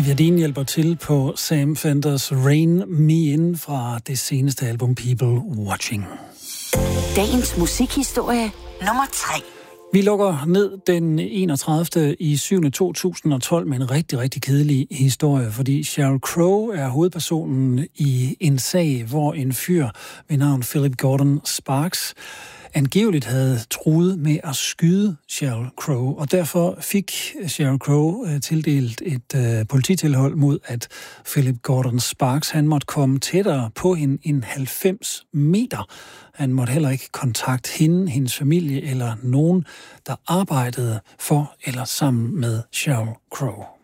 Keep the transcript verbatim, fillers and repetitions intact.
Olivia Dean hjælper til på Sam Fenders Rain Me In fra det seneste album People Watching. Dagens musikhistorie nummer tre. Vi lukker ned den enogtredivte i syvende to tusind og tolv med en rigtig, rigtig kedelig historie, fordi Sheryl Crow er hovedpersonen i en sag, hvor en fyr ved navn Philip Gordon Sparks angiveligt havde truet med at skyde Sheryl Crow, og derfor fik Sheryl Crow uh, tildelt et uh, polititilhold mod, at Philip Gordon Sparks han måtte komme tættere på hende end halvfems meter. Han måtte heller ikke kontakte hende, hendes familie eller nogen, der arbejdede for eller sammen med Sheryl Crow.